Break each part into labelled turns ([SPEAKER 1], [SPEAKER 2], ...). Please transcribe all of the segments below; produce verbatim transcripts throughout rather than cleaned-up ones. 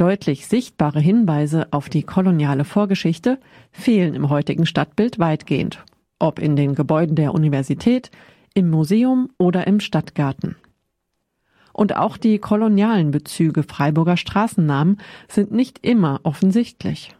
[SPEAKER 1] Deutlich sichtbare Hinweise auf die koloniale Vorgeschichte fehlen im heutigen Stadtbild weitgehend, ob in den Gebäuden der Universität, im Museum oder im Stadtgarten. Und auch die kolonialen Bezüge Freiburger Straßennamen sind nicht immer offensichtlich.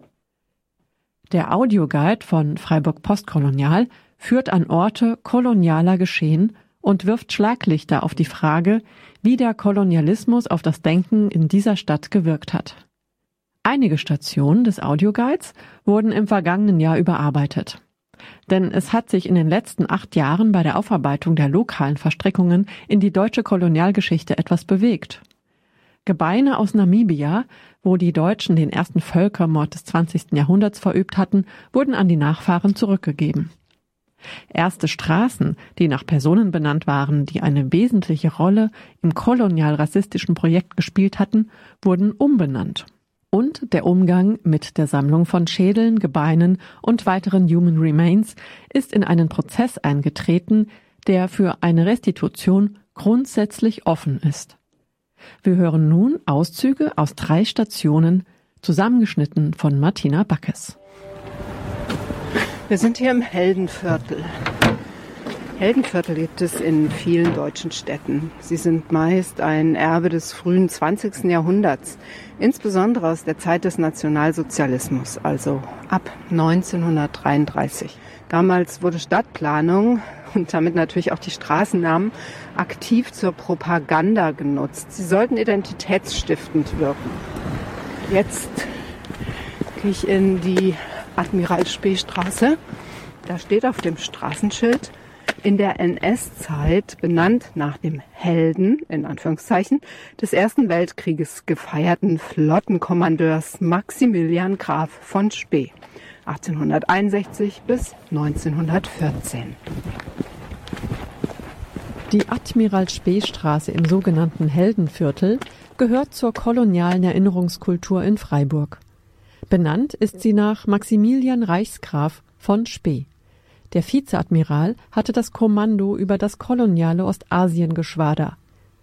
[SPEAKER 1] Der Audioguide von Freiburg Postkolonial führt an Orte kolonialer Geschehen und wirft Schlaglichter auf die Frage, wie der Kolonialismus auf das Denken in dieser Stadt gewirkt hat. Einige Stationen des Audioguides wurden im vergangenen Jahr überarbeitet. Denn es hat sich in den letzten acht Jahren bei der Aufarbeitung der lokalen Verstrickungen in die deutsche Kolonialgeschichte etwas bewegt. Gebeine aus Namibia, wo die Deutschen den ersten Völkermord des zwanzigsten Jahrhunderts verübt hatten, wurden an die Nachfahren zurückgegeben. Erste Straßen, die nach Personen benannt waren, die eine wesentliche Rolle im kolonial-rassistischen Projekt gespielt hatten, wurden umbenannt. Und der Umgang mit der Sammlung von Schädeln, Gebeinen und weiteren Human Remains ist in einen Prozess eingetreten, der für eine Restitution grundsätzlich offen ist. Wir hören nun Auszüge aus drei Stationen, zusammengeschnitten von Martina Backes.
[SPEAKER 2] Wir sind hier im Heldenviertel. Heldenviertel gibt es in vielen deutschen Städten. Sie sind meist ein Erbe des frühen zwanzigsten Jahrhunderts, insbesondere aus der Zeit des Nationalsozialismus, also ab neunzehnhundertdreiunddreißig. Damals wurde Stadtplanung und damit natürlich auch die Straßennamen aktiv zur Propaganda genutzt. Sie sollten identitätsstiftend wirken. Jetzt gehe ich in die Admiral-Spee-Straße. Da steht auf dem Straßenschild: in der N S-Zeit benannt nach dem Helden, in Anführungszeichen, des Ersten Weltkrieges gefeierten Flottenkommandeurs Maximilian Graf von Spee, achtzehnhunderteinundsechzig bis neunzehnhundertvierzehn.
[SPEAKER 1] Die Admiral-Spee-Straße im sogenannten Heldenviertel gehört zur kolonialen Erinnerungskultur in Freiburg. Benannt ist sie nach Maximilian Reichsgraf von Spee. Der Vizeadmiral hatte das Kommando über das koloniale Ostasiengeschwader.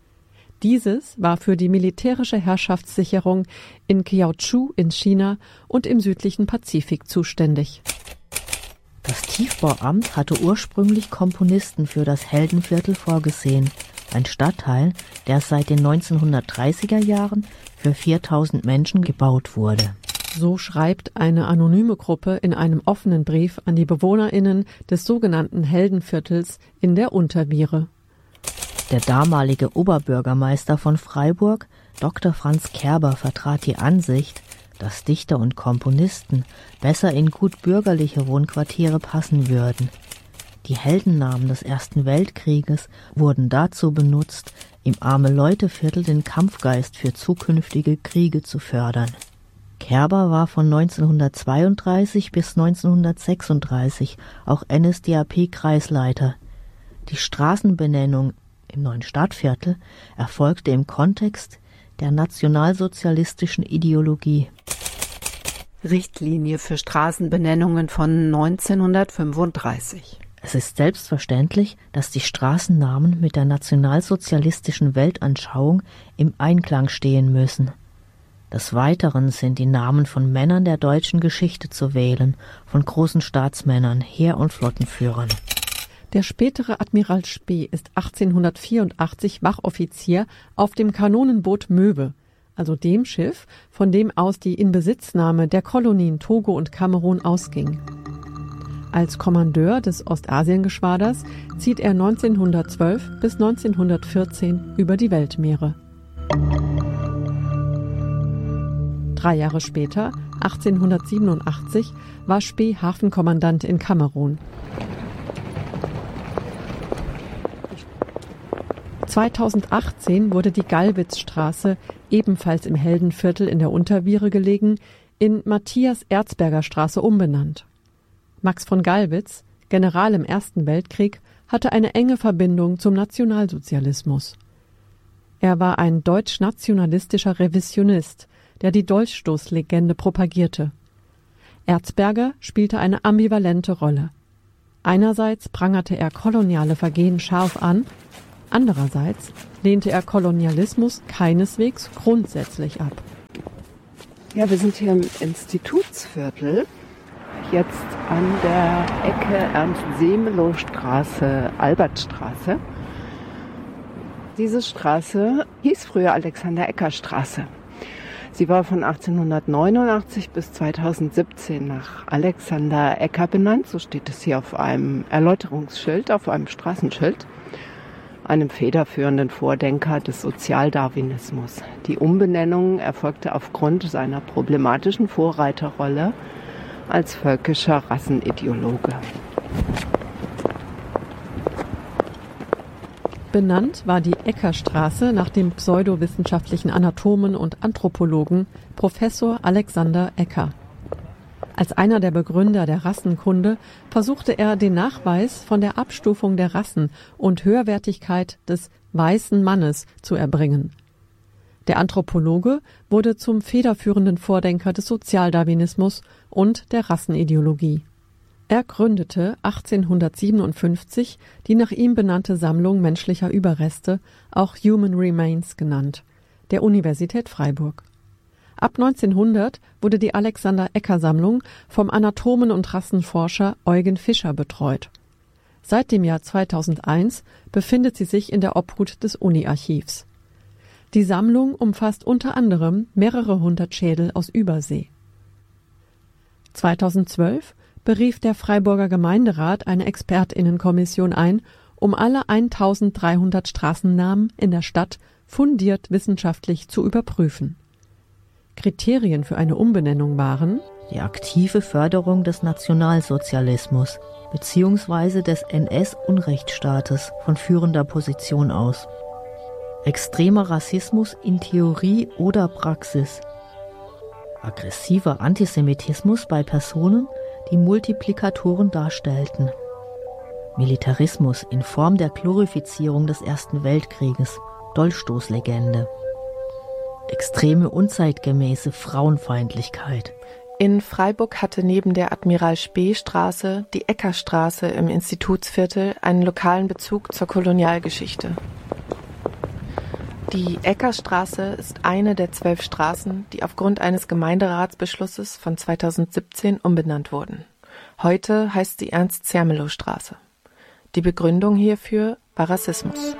[SPEAKER 1] Dieses war für die militärische Herrschaftssicherung in Kiautschou in China und im südlichen Pazifik zuständig.
[SPEAKER 3] Das Tiefbauamt hatte ursprünglich Komponisten für das Heldenviertel vorgesehen, ein Stadtteil, der seit den neunzehnhundertdreißiger Jahren für viertausend Menschen gebaut wurde.
[SPEAKER 1] So schreibt eine anonyme Gruppe in einem offenen Brief an die BewohnerInnen des sogenannten Heldenviertels in der Unterviere.
[SPEAKER 3] Der damalige Oberbürgermeister von Freiburg, Doktor Franz Kerber, vertrat die Ansicht, dass Dichter und Komponisten besser in gut bürgerliche Wohnquartiere passen würden. Die Heldennamen des Ersten Weltkrieges wurden dazu benutzt, im Arme-Leute-Viertel den Kampfgeist für zukünftige Kriege zu fördern. Kerber war von neunzehnhundertzweiunddreißig bis neunzehnhundertsechsunddreißig auch N S D A P-Kreisleiter. Die Straßenbenennung im neuen Stadtviertel erfolgte im Kontext der nationalsozialistischen Ideologie.
[SPEAKER 2] Richtlinie für Straßenbenennungen von neunzehnhundertfünfunddreißig.
[SPEAKER 3] Es ist selbstverständlich, dass die Straßennamen mit der nationalsozialistischen Weltanschauung im Einklang stehen müssen. Des Weiteren sind die Namen von Männern der deutschen Geschichte zu wählen, von großen Staatsmännern, Heer- und Flottenführern.
[SPEAKER 1] Der spätere Admiral Spee ist achtzehnhundertvierundachtzig Wachoffizier auf dem Kanonenboot Möwe, also dem Schiff, von dem aus die Inbesitznahme der Kolonien Togo und Kamerun ausging. Als Kommandeur des Ostasiengeschwaders zieht er neunzehnhundertzwölf bis neunzehnhundertvierzehn über die Weltmeere. Drei Jahre später, achtzehnhundertsiebenundachtzig, war Spee Hafenkommandant in Kamerun. zweitausendachtzehn wurde die Gallwitzstraße, ebenfalls im Heldenviertel in der Unterviere gelegen, in Matthias-Erzberger-Straße umbenannt. Max von Gallwitz, General im Ersten Weltkrieg, hatte eine enge Verbindung zum Nationalsozialismus. Er war ein deutsch-nationalistischer Revisionist, der die Dolchstoßlegende propagierte. Erzberger spielte eine ambivalente Rolle. Einerseits prangerte er koloniale Vergehen scharf an, andererseits lehnte er Kolonialismus keineswegs grundsätzlich ab.
[SPEAKER 2] Ja, wir sind hier im Institutsviertel, jetzt an der Ecke Ernst-Seemelow-Straße, Albertstraße. Diese Straße hieß früher Alexander-Ecker-Straße. Sie war von achtzehnhundertneunundachtzig bis zweitausendsiebzehn nach Alexander Ecker benannt. So steht es hier auf einem Erläuterungsschild, auf einem Straßenschild, einem federführenden Vordenker des Sozialdarwinismus. Die Umbenennung erfolgte aufgrund seiner problematischen Vorreiterrolle als völkischer Rassenideologe.
[SPEAKER 1] Benannt war die Eckerstraße nach dem pseudowissenschaftlichen Anatomen und Anthropologen Professor Alexander Ecker. Als einer der Begründer der Rassenkunde versuchte er den Nachweis von der Abstufung der Rassen und Höherwertigkeit des weißen Mannes zu erbringen. Der Anthropologe wurde zum federführenden Vordenker des Sozialdarwinismus und der Rassenideologie. Er gründete achtzehnhundertsiebenundfünfzig die nach ihm benannte Sammlung menschlicher Überreste, auch Human Remains genannt, der Universität Freiburg. Ab neunzehnhundert wurde die Alexander-Ecker-Sammlung vom Anatomen und Rassenforscher Eugen Fischer betreut. Seit dem Jahr zweitausendeins befindet sie sich in der Obhut des Uni-Archivs. Die Sammlung umfasst unter anderem mehrere hundert Schädel aus Übersee. zweitausendzwölf berief der Freiburger Gemeinderat eine ExpertInnenkommission ein, um alle eintausenddreihundert Straßennamen in der Stadt fundiert wissenschaftlich zu überprüfen. Kriterien für eine Umbenennung waren
[SPEAKER 3] die aktive Förderung des Nationalsozialismus bzw. des N S-Unrechtsstaates von führender Position aus, extremer Rassismus in Theorie oder Praxis, aggressiver Antisemitismus bei Personen, die Multiplikatoren darstellten, Militarismus in Form der Glorifizierung des Ersten Weltkrieges, Dolchstoßlegende, extreme unzeitgemäße Frauenfeindlichkeit.
[SPEAKER 4] In Freiburg hatte neben der Admiral-Spee-Straße die Eckerstraße im Institutsviertel einen lokalen Bezug zur Kolonialgeschichte. Die Eckerstraße ist eine der zwölf Straßen, die aufgrund eines Gemeinderatsbeschlusses von zweitausendsiebzehn umbenannt wurden. Heute heißt sie Ernst-Zermelo-Straße. Die Begründung hierfür war Rassismus.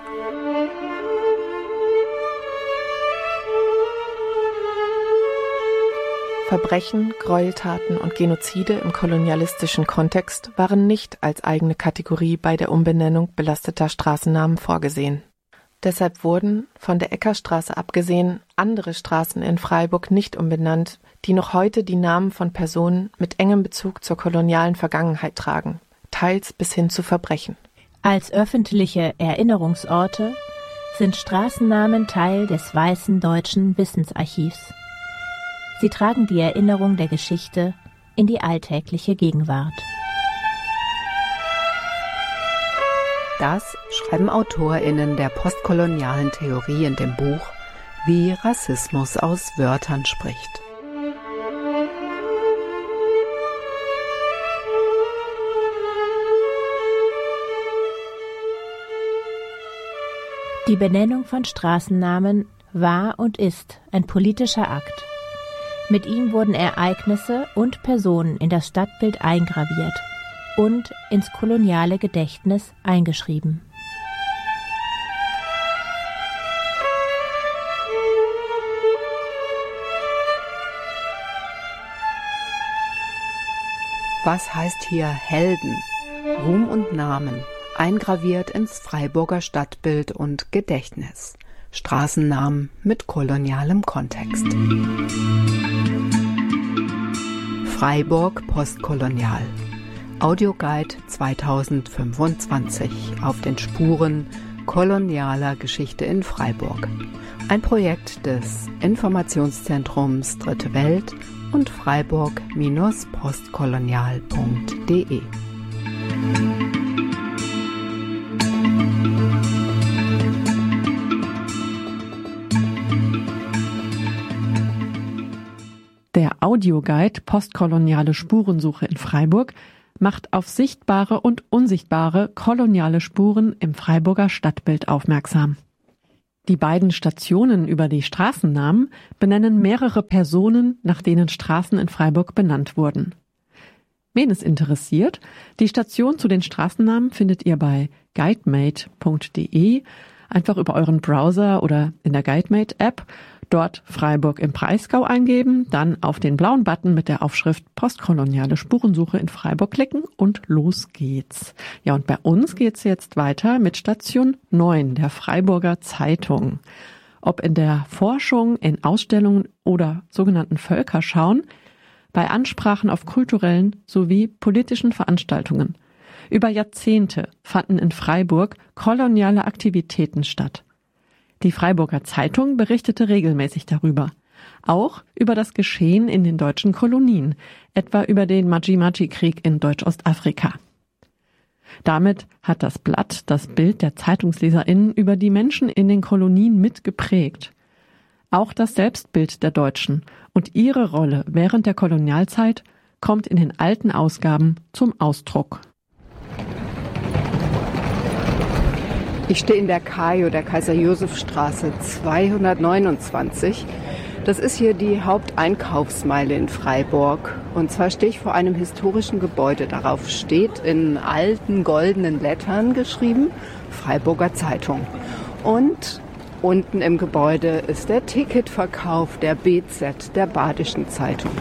[SPEAKER 4] Verbrechen, Gräueltaten und Genozide im kolonialistischen Kontext waren nicht als eigene Kategorie bei der Umbenennung belasteter Straßennamen vorgesehen. Deshalb wurden, von der Eckerstraße abgesehen, andere Straßen in Freiburg nicht umbenannt, die noch heute die Namen von Personen mit engem Bezug zur kolonialen Vergangenheit tragen, teils bis hin zu Verbrechen.
[SPEAKER 5] Als öffentliche Erinnerungsorte sind Straßennamen Teil des Weißen Deutschen Wissensarchivs. Sie tragen die Erinnerung der Geschichte in die alltägliche Gegenwart.
[SPEAKER 2] Das schreiben AutorInnen der postkolonialen Theorie in dem Buch Wie Rassismus aus Wörtern spricht.
[SPEAKER 5] Die Benennung von Straßennamen war und ist ein politischer Akt. Mit ihm wurden Ereignisse und Personen in das Stadtbild eingraviert und ins koloniale Gedächtnis eingeschrieben.
[SPEAKER 2] Was heißt hier Helden? Ruhm und Namen, eingraviert ins Freiburger Stadtbild und Gedächtnis. Straßennamen mit kolonialem Kontext. Freiburg postkolonial. Audioguide zweitausendfünfundzwanzig auf den Spuren kolonialer Geschichte in Freiburg. Ein Projekt des Informationszentrums Dritte Welt und freiburg postkolonial punkt de.
[SPEAKER 1] Der Audioguide Postkoloniale Spurensuche in Freiburg macht auf sichtbare und unsichtbare koloniale Spuren im Freiburger Stadtbild aufmerksam. Die beiden Stationen über die Straßennamen benennen mehrere Personen, nach denen Straßen in Freiburg benannt wurden. Wen es interessiert, die Station zu den Straßennamen findet ihr bei guidemate punkt de, einfach über euren Browser oder in der Guidemate-App, dort Freiburg im Breisgau eingeben, dann auf den blauen Button mit der Aufschrift Postkoloniale Spurensuche in Freiburg klicken und los geht's. Ja, und bei uns geht's jetzt weiter mit Station neun, der Freiburger Zeitung. Ob in der Forschung, in Ausstellungen oder sogenannten Völkerschauen, bei Ansprachen auf kulturellen sowie politischen Veranstaltungen. Über Jahrzehnte fanden in Freiburg koloniale Aktivitäten statt. Die Freiburger Zeitung berichtete regelmäßig darüber. Auch über das Geschehen in den deutschen Kolonien, etwa über den Maji-Maji-Krieg in Deutsch-Ostafrika. Damit hat das Blatt das Bild der ZeitungsleserInnen über die Menschen in den Kolonien mitgeprägt. Auch das Selbstbild der Deutschen und ihre Rolle während der Kolonialzeit kommt in den alten Ausgaben zum Ausdruck.
[SPEAKER 2] Ich stehe in der Kajo, der Kaiser-Josef-Straße zweihundertneunundzwanzig. Das ist hier die Haupteinkaufsmeile in Freiburg. Und zwar stehe ich vor einem historischen Gebäude. Darauf steht in alten goldenen Lettern geschrieben Freiburger Zeitung. Und unten im Gebäude ist der Ticketverkauf der B Z, der Badischen Zeitung.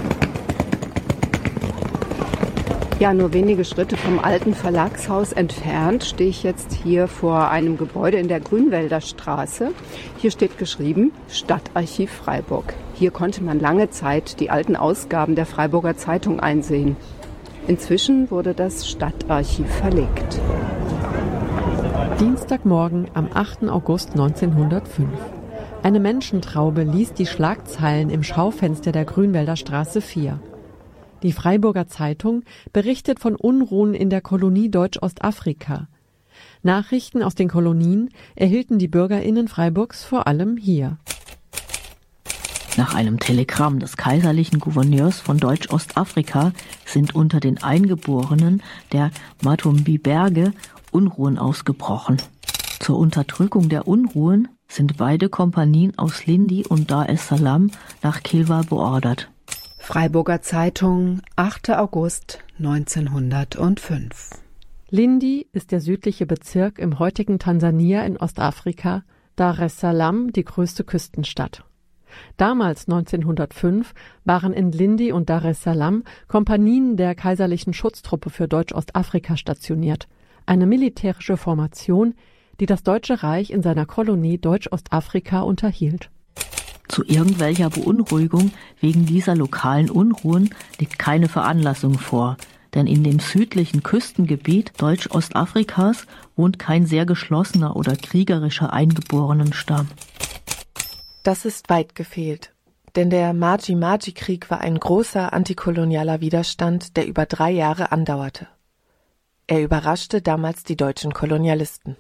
[SPEAKER 2] Ja, nur wenige Schritte vom alten Verlagshaus entfernt stehe ich jetzt hier vor einem Gebäude in der Grünwälder Straße. Hier steht geschrieben Stadtarchiv Freiburg. Hier konnte man lange Zeit die alten Ausgaben der Freiburger Zeitung einsehen. Inzwischen wurde das Stadtarchiv verlegt.
[SPEAKER 1] Dienstagmorgen am achten August neunzehnhundertfünf. Eine Menschentraube liest die Schlagzeilen im Schaufenster der Grünwälder Straße vier. Die Freiburger Zeitung berichtet von Unruhen in der Kolonie Deutsch-Ostafrika. Nachrichten aus den Kolonien erhielten die BürgerInnen Freiburgs vor allem hier.
[SPEAKER 3] Nach einem Telegramm des kaiserlichen Gouverneurs von Deutsch-Ostafrika sind unter den Eingeborenen der Matumbi-Berge Unruhen ausgebrochen. Zur Unterdrückung der Unruhen sind beide Kompanien aus Lindi und Dar es Salaam nach Kilwa beordert.
[SPEAKER 2] Freiburger Zeitung, achter August neunzehnhundertfünf.
[SPEAKER 1] Lindi ist der südliche Bezirk im heutigen Tansania in Ostafrika, Dar es Salaam die größte Küstenstadt. Damals neunzehnhundertfünf waren in Lindi und Dar es Salaam Kompanien der Kaiserlichen Schutztruppe für Deutsch-Ostafrika stationiert, eine militärische Formation, die das Deutsche Reich in seiner Kolonie Deutsch-Ostafrika unterhielt.
[SPEAKER 3] Zu irgendwelcher Beunruhigung wegen dieser lokalen Unruhen liegt keine Veranlassung vor, denn in dem südlichen Küstengebiet Deutsch-Ostafrikas wohnt kein sehr geschlossener oder kriegerischer Eingeborenenstamm.
[SPEAKER 4] Das ist weit gefehlt, denn der Maji-Maji-Krieg war ein großer antikolonialer Widerstand, der über drei Jahre andauerte. Er überraschte damals die deutschen Kolonialisten.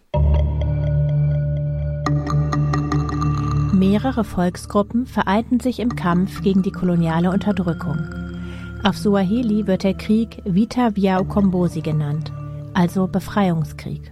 [SPEAKER 5] Mehrere Volksgruppen vereinten sich im Kampf gegen die koloniale Unterdrückung. Auf Suaheli wird der Krieg Vita vya Ukombozi genannt, also Befreiungskrieg.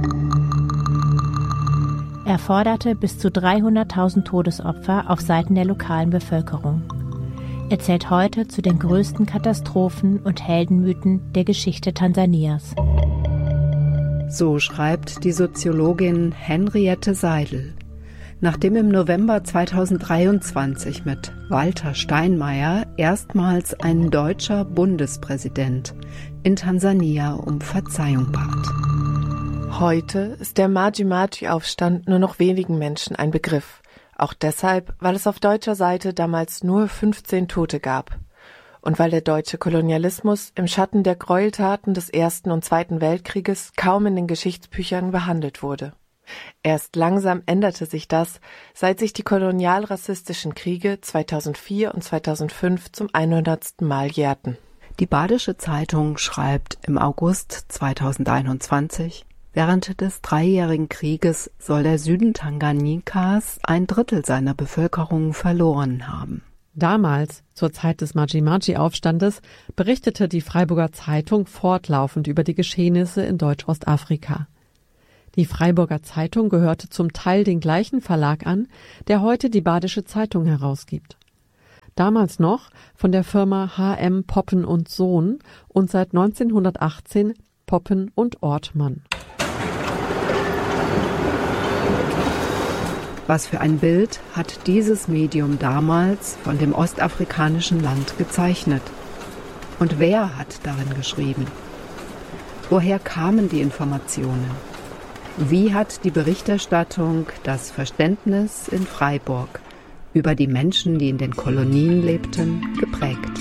[SPEAKER 5] Er forderte bis zu dreihunderttausend Todesopfer auf Seiten der lokalen Bevölkerung. Er zählt heute zu den größten Katastrophen und Heldenmythen der Geschichte Tansanias.
[SPEAKER 2] So schreibt die Soziologin Henriette Seidel. Nachdem im November zweitausenddreiundzwanzig mit Walter Steinmeier erstmals ein deutscher Bundespräsident in Tansania um Verzeihung bat.
[SPEAKER 4] Heute ist der Maji-Maji-Aufstand nur noch wenigen Menschen ein Begriff. Auch deshalb, weil es auf deutscher Seite damals nur fünfzehn Tote gab. Und weil der deutsche Kolonialismus im Schatten der Gräueltaten des Ersten und Zweiten Weltkrieges kaum in den Geschichtsbüchern behandelt wurde. Erst langsam änderte sich das, seit sich die kolonialrassistischen Kriege zweitausendvier und zweitausendfünf zum hundertsten Mal jährten.
[SPEAKER 2] Die Badische Zeitung schreibt im August zweitausendeinundzwanzig, während des dreijährigen Krieges soll der Süden Tanganyikas ein Drittel seiner Bevölkerung verloren haben.
[SPEAKER 1] Damals, zur Zeit des Maji-Maji-Aufstandes, berichtete die Freiburger Zeitung fortlaufend über die Geschehnisse in Deutsch-Ostafrika. Die Freiburger Zeitung gehörte zum Teil den gleichen Verlag an, der heute die Badische Zeitung herausgibt. Damals noch von der Firma H M Poppen und Sohn und seit neunzehnhundertachtzehn Poppen und Ortmann.
[SPEAKER 2] Was für ein Bild hat dieses Medium damals von dem ostafrikanischen Land gezeichnet? Und wer hat darin geschrieben? Woher kamen die Informationen? Wie hat die Berichterstattung das Verständnis in Freiburg über die Menschen, die in den Kolonien lebten, geprägt?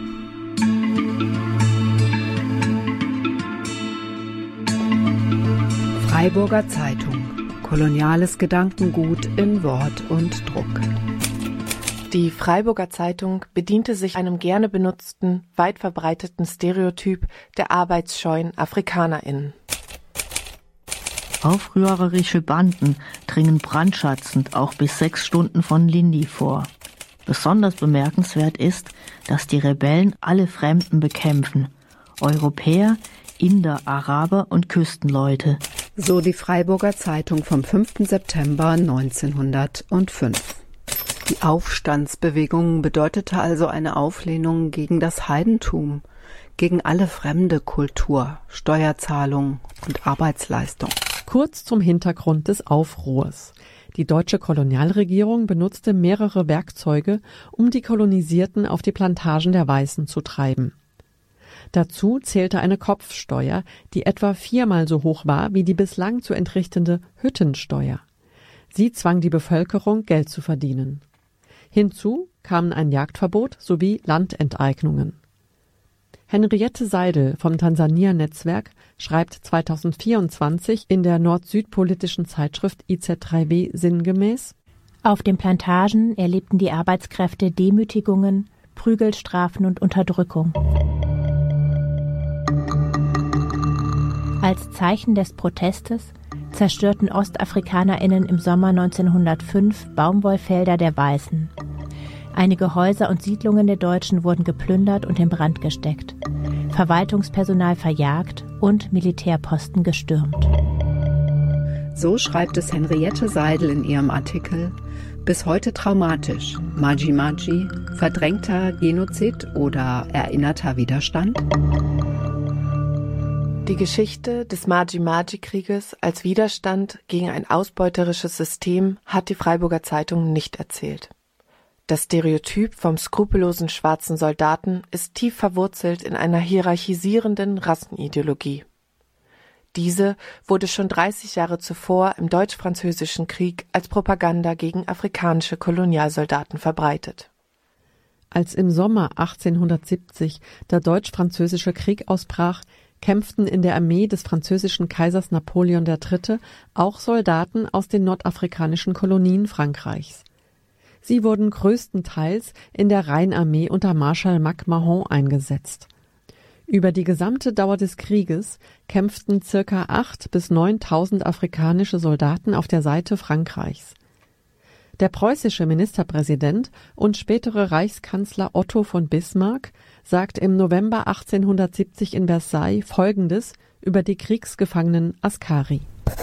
[SPEAKER 2] Freiburger Zeitung. Koloniales Gedankengut in Wort und Druck.
[SPEAKER 4] Die Freiburger Zeitung bediente sich einem gerne benutzten, weit verbreiteten Stereotyp der arbeitsscheuen AfrikanerInnen.
[SPEAKER 3] Aufrührerische Banden dringen brandschatzend auch bis sechs Stunden von Lindi vor. Besonders bemerkenswert ist, dass die Rebellen alle Fremden bekämpfen. Europäer, Inder, Araber und Küstenleute.
[SPEAKER 2] So die Freiburger Zeitung vom fünften September neunzehnhundertfünf. Die Aufstandsbewegung bedeutete also eine Auflehnung gegen das Heidentum, gegen alle fremde Kultur, Steuerzahlung und Arbeitsleistung.
[SPEAKER 1] Kurz zum Hintergrund des Aufruhrs. Die deutsche Kolonialregierung benutzte mehrere Werkzeuge, um die Kolonisierten auf die Plantagen der Weißen zu treiben. Dazu zählte eine Kopfsteuer, die etwa viermal so hoch war wie die bislang zu entrichtende Hüttensteuer. Sie zwang die Bevölkerung, Geld zu verdienen. Hinzu kamen ein Jagdverbot sowie Landenteignungen. Henriette Seidel vom Tansania-Netzwerk schreibt zweitausendvierundzwanzig in der nord-süd-politischen Zeitschrift I Z drei W sinngemäß:
[SPEAKER 5] Auf den Plantagen erlebten die Arbeitskräfte Demütigungen, Prügelstrafen und Unterdrückung. Als Zeichen des Protestes zerstörten OstafrikanerInnen im Sommer neunzehnhundertfünf Baumwollfelder der Weißen. Einige Häuser und Siedlungen der Deutschen wurden geplündert und in Brand gesteckt, Verwaltungspersonal verjagt und Militärposten gestürmt.
[SPEAKER 2] So schreibt es Henriette Seidel in ihrem Artikel: Bis heute traumatisch. Maji-Maji, verdrängter Genozid oder erinnerter Widerstand?
[SPEAKER 4] Die Geschichte des Maji-Maji-Krieges als Widerstand gegen ein ausbeuterisches System hat die Freiburger Zeitung nicht erzählt. Das Stereotyp vom skrupellosen schwarzen Soldaten ist tief verwurzelt in einer hierarchisierenden Rassenideologie. Diese wurde schon dreißig Jahre zuvor im Deutsch-Französischen Krieg als Propaganda gegen afrikanische Kolonialsoldaten verbreitet.
[SPEAKER 1] Als im Sommer achtzehnhundertsiebzig der Deutsch-Französische Krieg ausbrach, kämpften in der Armee des französischen Kaisers Napoleon der Dritte auch Soldaten aus den nordafrikanischen Kolonien Frankreichs. Sie wurden größtenteils in der Rheinarmee unter Marschall MacMahon eingesetzt. Über die gesamte Dauer des Krieges kämpften circa acht bis neuntausend afrikanische Soldaten auf der Seite Frankreichs. Der preußische Ministerpräsident und spätere Reichskanzler Otto von Bismarck sagt im November achtzehnhundertsiebzig in Versailles Folgendes über die Kriegsgefangenen Askari: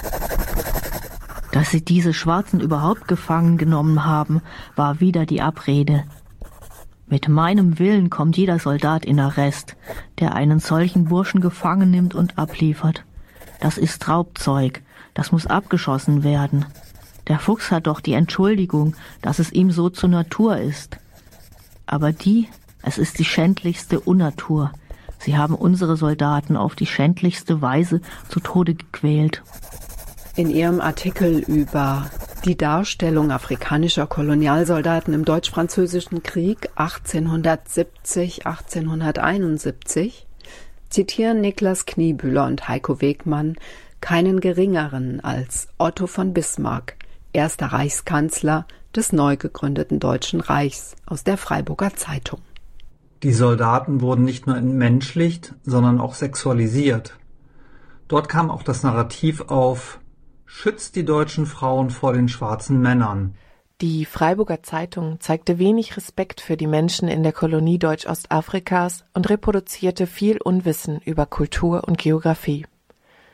[SPEAKER 3] Dass sie diese Schwarzen überhaupt gefangen genommen haben, war wieder die Abrede. Mit meinem Willen kommt jeder Soldat in Arrest, der einen solchen Burschen gefangen nimmt und abliefert. Das ist Raubzeug, das muss abgeschossen werden. Der Fuchs hat doch die Entschuldigung, dass es ihm so zur Natur ist. Aber die, es ist die schändlichste Unnatur. Sie haben unsere Soldaten auf die schändlichste Weise zu Tode gequält.
[SPEAKER 2] In ihrem Artikel über die Darstellung afrikanischer Kolonialsoldaten im Deutsch-Französischen Krieg achtzehnhundertsiebzig, achtzehnhunderteinundsiebzig zitieren Niklas Kniebühler und Heiko Wegmann keinen geringeren als Otto von Bismarck, erster Reichskanzler des neu gegründeten Deutschen Reichs, aus der Freiburger Zeitung.
[SPEAKER 6] Die Soldaten wurden nicht nur entmenschlicht, sondern auch sexualisiert. Dort kam auch das Narrativ auf: Schützt die deutschen Frauen vor den schwarzen Männern.
[SPEAKER 4] Die Freiburger Zeitung zeigte wenig Respekt für die Menschen in der Kolonie Deutsch-Ostafrikas und reproduzierte viel Unwissen über Kultur und Geografie.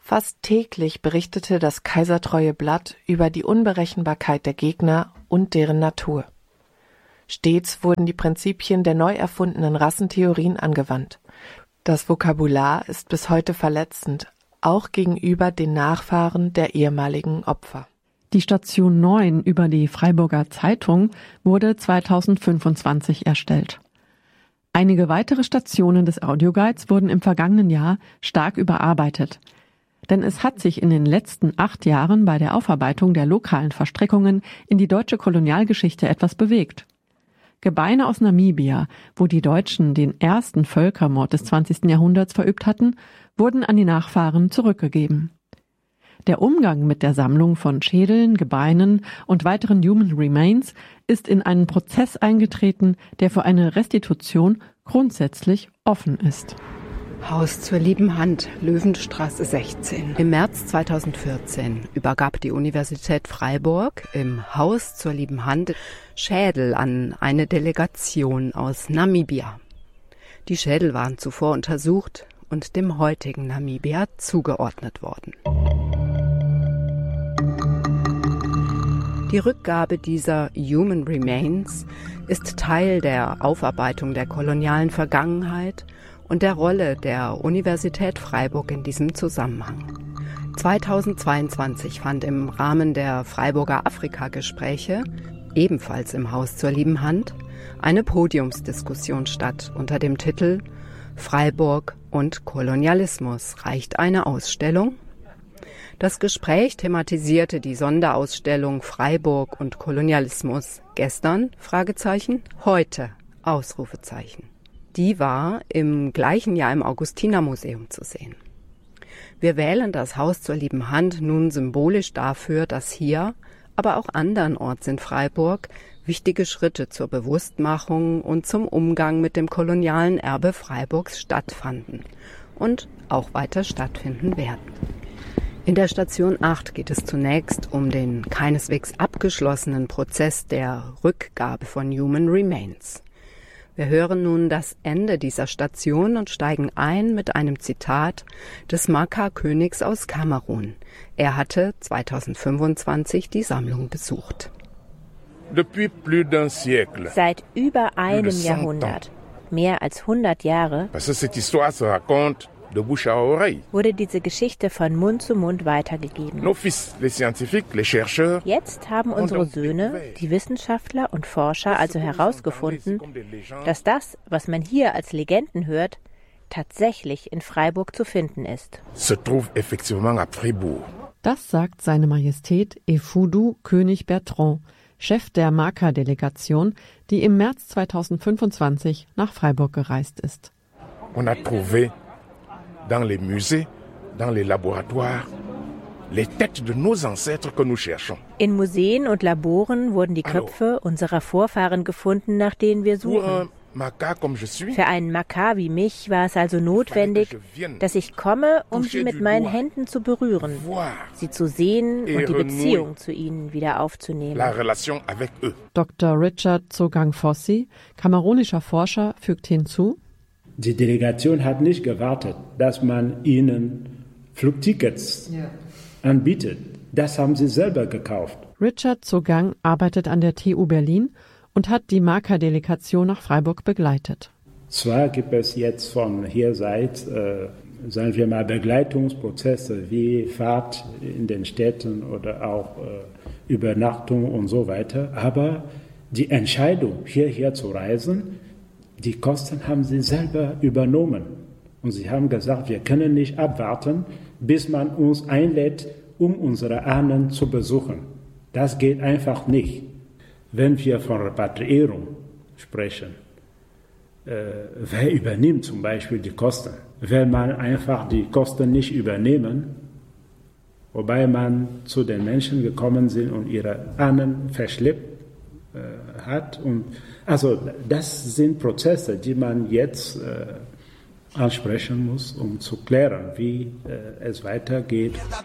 [SPEAKER 4] Fast täglich berichtete das kaisertreue Blatt über die Unberechenbarkeit der Gegner und deren Natur. Stets wurden die Prinzipien der neu erfundenen Rassentheorien angewandt. Das Vokabular ist bis heute verletzend, auch gegenüber den Nachfahren der ehemaligen Opfer.
[SPEAKER 1] Die Station neun über die Freiburger Zeitung wurde zweitausendfünfundzwanzig erstellt. Einige weitere Stationen des Audioguides wurden im vergangenen Jahr stark überarbeitet. Denn es hat sich in den letzten acht Jahren bei der Aufarbeitung der lokalen Verstrickungen in die deutsche Kolonialgeschichte etwas bewegt. Gebeine aus Namibia, wo die Deutschen den ersten Völkermord des zwanzigsten Jahrhunderts verübt hatten, wurden an die Nachfahren zurückgegeben. Der Umgang mit der Sammlung von Schädeln, Gebeinen und weiteren Human Remains ist in einen Prozess eingetreten, der für eine Restitution grundsätzlich offen ist.
[SPEAKER 2] Haus zur lieben Hand, Löwenstraße sechzehn. Im März zweitausendvierzehn übergab die Universität Freiburg im Haus zur lieben Hand Schädel an eine Delegation aus Namibia. Die Schädel waren zuvor untersucht und dem heutigen Namibia zugeordnet worden. Die Rückgabe dieser Human Remains ist Teil der Aufarbeitung der kolonialen Vergangenheit und der Rolle der Universität Freiburg in diesem Zusammenhang. zweitausendzweiundzwanzig fand im Rahmen der Freiburger Afrika-Gespräche, ebenfalls im Haus zur lieben Hand, eine Podiumsdiskussion statt unter dem Titel »Freiburg und Kolonialismus. Reicht eine Ausstellung?« Das Gespräch thematisierte die Sonderausstellung Freiburg und Kolonialismus. Gestern? Fragezeichen. Heute? Ausrufezeichen. Die war im gleichen Jahr im Augustinermuseum zu sehen. Wir wählen das Haus zur lieben Hand nun symbolisch dafür, dass hier, aber auch andernorts in Freiburg, wichtige Schritte zur Bewusstmachung und zum Umgang mit dem kolonialen Erbe Freiburgs stattfanden und auch weiter stattfinden werden. In der Station acht geht es zunächst um den keineswegs abgeschlossenen Prozess der Rückgabe von Human Remains. Wir hören nun das Ende dieser Station und steigen ein mit einem Zitat des Maka-Königs aus Kamerun. Er hatte zweitausendfünfundzwanzig die Sammlung besucht.
[SPEAKER 5] Seit über einem Jahrhundert, mehr als hundert Jahre, wurde diese Geschichte von Mund zu Mund weitergegeben. Jetzt haben unsere Söhne, die Wissenschaftler und Forscher, also herausgefunden, dass das, was man hier als Legenden hört, tatsächlich in Freiburg zu finden ist.
[SPEAKER 1] Das sagt seine Majestät Efudu König Bertrand, Chef der Maka-Delegation, die im März zweitausendfünfundzwanzig nach Freiburg gereist ist.
[SPEAKER 7] On a trouvé dans les musées, dans les laboratoires, les têtes de nos ancêtres que nous cherchons.
[SPEAKER 5] In Museen und Laboren wurden die Köpfe unserer Vorfahren gefunden, nach denen wir suchen. Für einen Maka wie mich war es also notwendig, dass ich komme, um sie mit meinen Händen zu berühren, sie zu sehen und die Beziehung zu ihnen wieder aufzunehmen.
[SPEAKER 1] Doktor Richard Tsogang-Fossi, kamerunischer Forscher, fügt hinzu:
[SPEAKER 8] Die Delegation hat nicht gewartet, dass man ihnen Flugtickets ja. anbietet. Das haben sie selber gekauft.
[SPEAKER 1] Richard Tsogang arbeitet an der T U Berlin und hat die Maka-Delegation nach Freiburg begleitet.
[SPEAKER 8] Zwar gibt es jetzt von hier seit, äh, sagen wir mal, Begleitungsprozesse wie Fahrt in den Städten oder auch äh, Übernachtung und so weiter, aber die Entscheidung, hierher zu reisen, die Kosten haben sie selber übernommen. Und sie haben gesagt, wir können nicht abwarten, bis man uns einlädt, um unsere Ahnen zu besuchen. Das geht einfach nicht. Wenn wir von Repatriierung sprechen, äh, wer übernimmt zum Beispiel die Kosten? Will man einfach die Kosten nicht übernehmen, wobei man zu den Menschen gekommen sind und ihre Ahnen verschleppt äh, hat. Und also das sind Prozesse, die man jetzt äh, ansprechen muss, um zu klären, wie äh, es weitergeht.